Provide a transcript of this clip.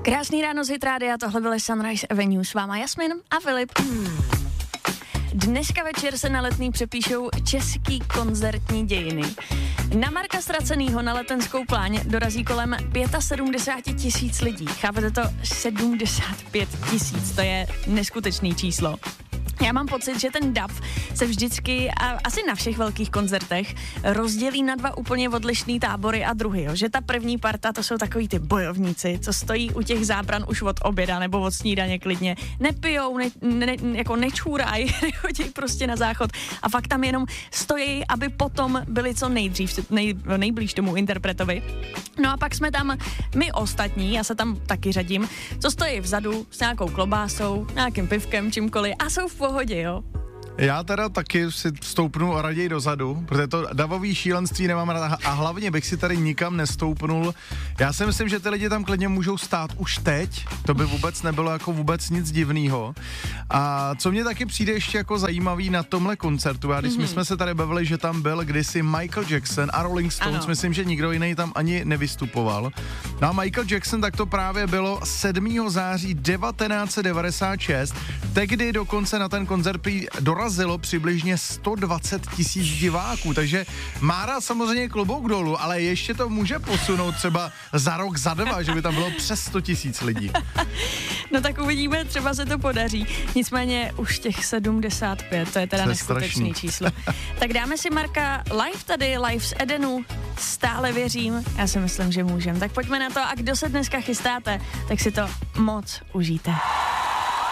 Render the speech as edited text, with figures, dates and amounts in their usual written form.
Krásný ráno z Hit Rádia, tohle byly Sunrise Avenue, s váma Jasmin a Filip. Dneska večer se na Letný přepíšou český koncertní dějiny. Na Marka Ztracenýho na Letenskou pláň dorazí kolem 75 000 lidí. Chápete to? 75 000, to je neskutečný číslo. Já mám pocit, že ten dav se vždycky, a asi na všech velkých koncertech, rozdělí na dva úplně odlišný tábory a druhy, jo? Že ta první parta, to jsou takový ty bojovníci, co stojí u těch zábran už od oběda nebo od snídaně klidně, nepijou, jako nečůrají, nechodí prostě na záchod a fakt tam jenom stojí, aby potom byli co nejdřív, nejblíž tomu interpretovi. No a pak jsme tam my ostatní, já se tam taky řadím, co stojí vzadu s nějakou klobásou, nějakým pivkem, čímkoliv a jsou v pohodě, jo. Já teda taky si stoupnu raději dozadu, protože to davový šílenství nemám rád a hlavně bych si tady nikam nestoupnul. Já si myslím, že ty lidi tam klidně můžou stát už teď, to by vůbec nebylo jako vůbec nic divného. A co mě taky přijde ještě jako zajímavý na tomhle koncertu, a když my jsme se tady bavili, že tam byl kdysi Michael Jackson a Rolling Stones, ano. Myslím, že nikdo jiný tam ani nevystupoval. No a Michael Jackson, tak to právě bylo 7. září 1996, tehdy dokonce na ten koncert dorazilo přibližně 120 000 diváků, takže Mára samozřejmě klobouk dolů, ale ještě to může posunout třeba za rok, za dva, že by tam bylo přes 100 000 lidí. No tak uvidíme, třeba se to podaří. Nicméně už těch 75, to je teda neskutečný číslo. Tak dáme si Marka live tady, live z Edenu, stále věřím, já si myslím, že můžem. Tak pojďme na to a kdo se dneska chystáte, tak si to moc užijte.